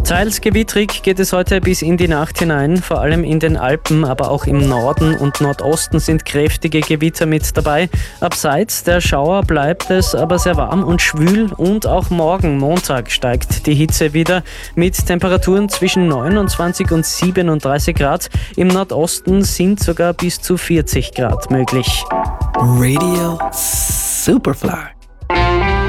Teils gewittrig geht es heute bis in die Nacht hinein, vor allem in den Alpen, aber auch im Norden und Nordosten sind kräftige Gewitter mit dabei. Abseits der Schauer bleibt es aber sehr warm und schwül und auch morgen, Montag, steigt die Hitze wieder mit Temperaturen zwischen 29 und 37 Grad. Im Nordosten sind sogar bis zu 40 Grad möglich. Radio Superfly.